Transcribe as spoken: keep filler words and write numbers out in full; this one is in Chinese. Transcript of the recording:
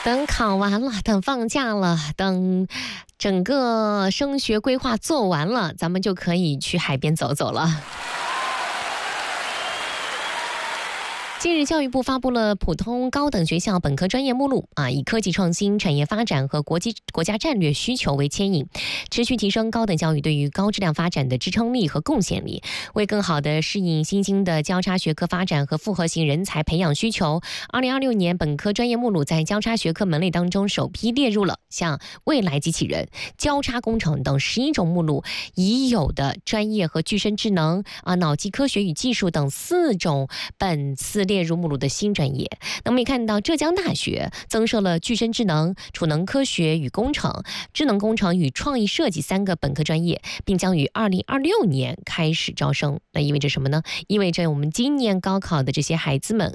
等考完了，等放假了，等整个升学规划做完了，咱们就可以去海边走走了。近日，教育部发布了普通高等学校本科专业目录啊，以科技创新、产业发展和国际国家战略需求为牵引，持续提升高等教育对于高质量发展的支撑力和贡献力，为更好地适应新兴的交叉学科发展和复合型人才培养需求。二零二六年本科专业目录在交叉学科门类当中首批列入了像未来机器人、交叉工程等十一种目录已有的专业和具身智能啊、脑机科学与技术等四种本次列入目录的新专业。那我们也看到浙江大学增设了具身智能、储能科学与工程、智能工程与创意设计三个本科专业，并将于二零二六年开始招生。那意味着什么呢？意味着我们今年高考的这些孩子们